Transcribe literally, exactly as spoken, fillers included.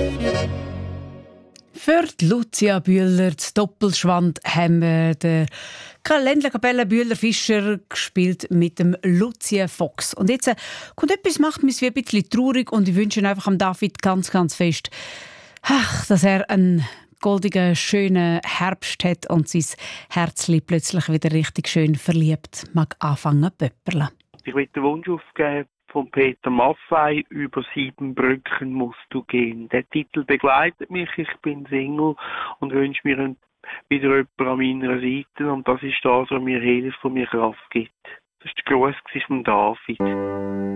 Für die Lucia Bühler, das Doppelschwand, haben wir den Ländlerkapelle Bühler Fischer gespielt mit dem Lucia Fox. Und jetzt äh, kommt etwas, macht mich wie ein bisschen traurig und ich wünsche einfach am David ganz, ganz fest, ach, dass er einen goldigen, schönen Herbst hat und sein Herzli plötzlich wieder richtig schön verliebt mag anfangen zu pöpperlen. Ich will den Wunsch aufgeben von Peter Maffay, über sieben Brücken musst du gehen. Der Titel begleitet mich, ich bin Single und wünsche mir ein, wieder jemanden an meiner Seite und das ist das, was mir hilft, was mir Kraft gibt. Das war der Gruß von David.